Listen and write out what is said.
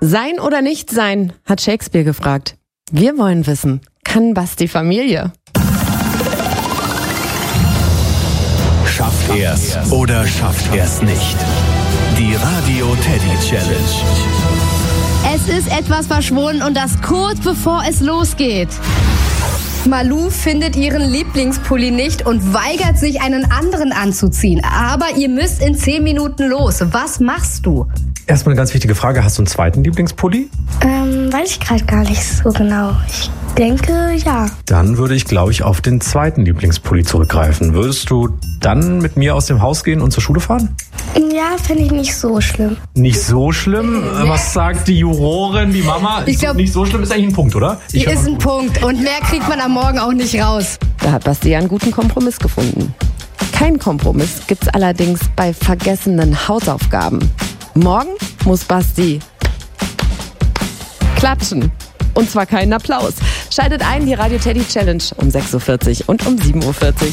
Sein oder nicht sein, hat Shakespeare gefragt. Wir wollen wissen, kann Basti Familie? Schafft er's oder schafft er's nicht? Die Radio Teddy Challenge. Es ist etwas verschwunden und das kurz bevor es losgeht. Malou findet ihren Lieblingspulli nicht und weigert sich, einen anderen anzuziehen. Aber ihr müsst in 10 Minuten los. Was machst du? Erstmal eine ganz wichtige Frage. Hast du einen zweiten Lieblingspulli? Weiß ich gerade gar nicht so genau. Ich denke, ja. Dann würde ich, glaube ich, auf den zweiten Lieblingspulli zurückgreifen. Würdest du dann mit mir aus dem Haus gehen und zur Schule fahren? Ja, finde ich nicht so schlimm. Nicht so schlimm? Was sagt die Jurorin, die Mama? Ich glaube, nicht so schlimm ist eigentlich ein Punkt, oder? Ist ein Punkt. Und mehr kriegt man am Morgen auch nicht raus. Da hat Basti ja einen guten Kompromiss gefunden. Kein Kompromiss gibt's allerdings bei vergessenen Hausaufgaben. Morgen muss Basti klatschen. Und zwar keinen Applaus. Schaltet ein, die Radio Teddy Challenge um 6.40 Uhr und um 7.40 Uhr.